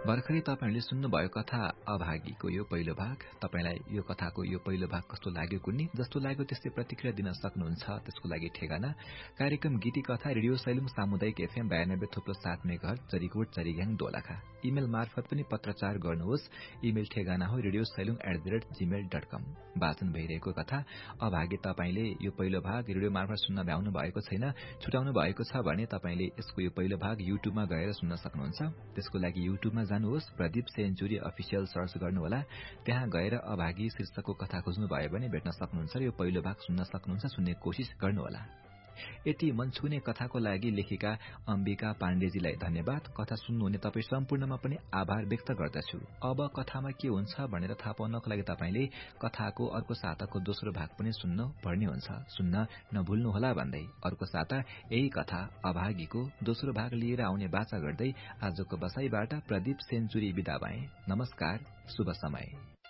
भर्खरै तपाईहरुले सुन्नुभयो कथा अभागीको यो पहिलो भाग। तपाईलाई यो कथाको यो पहिलो भाग कस्तो लाग्यो कुन्नी? जस्तो लाग्यो त्यस्तै प्रतिक्रिया दिन सक्नुहुन्छ। त्यसको लागि ठेगाना कार्यक्रम गीती कथा रेडियो सैलुङ सामुदायिक एफएम 92.7 मेगाहर्ज जरीकोट जरीग्याङ दोलखा। इमेल मार्फत पनि पत्रचार गर्नुहोस्। इमेल ठेगाना हो radiosailing@gmail.com। वाचन भइरहेको कथा अभागी तपाईले यो पहिलो भाग रेडियो मार्फत सुन्न भ्याउनु भएको छैन, छुटाउनु भएको छ भने तपाईले यसको यो पहिलो भाग युट्युबमा गएर सुन्न सक्नुहुन्छ। त्यसको लागि युट्युबमा जानुहोस्, प्रदीप सेन्चुरी अफिसियल सर्च गर्नुहोला। त्यहाँ गएर अभागी शीर्षकको कथा खोज्नु भयो भने भेट्न सक्नुहुन्छ र यो पहिलो भाग सुन्न सक्नुहुन्छ। सुन्ने कोशिश गर्नुहोला। यति मन छुने कथाको लागि लेखिका अम्बिका पाण्डेजीलाई धन्यवाद। कथा सुन्नुहुने तपाई सम्पूर्णमा पनि आभार व्यक्त गर्दछु। अब कथामा के हुन्छ भनेर थाहा पाउनको लागि तपाईले कथाको अर्को साताको दोस्रो भाग पनि सुन्न पर्ने हुन्छ। सुन्न नभुल्नुहोला भन्दै अर्को साता यही कथा अभागीको दोस्रो भाग लिएर आउने बाचा गर्दै आजको बसाईबाट प्रदीप सेन्चुरी बिदा भए। नमस्कार, शुभ समय।